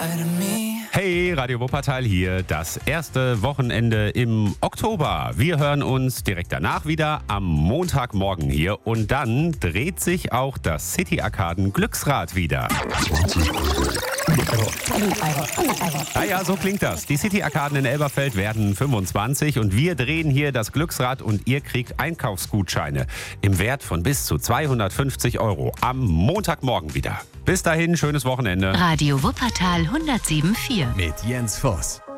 Hey, Radio Wuppertal hier, das erste Wochenende im Oktober. Wir hören uns direkt danach wieder am Montagmorgen hier und dann dreht sich auch das City Arkaden Glücksrad wieder. Ja, so klingt das. Die City Arkaden in Elberfeld werden 25 und wir drehen hier das Glücksrad und ihr kriegt Einkaufsgutscheine im Wert von bis zu 250 € am Montagmorgen wieder. Bis dahin, schönes Wochenende. Radio Wuppertal 107.4 mit Jens Voss.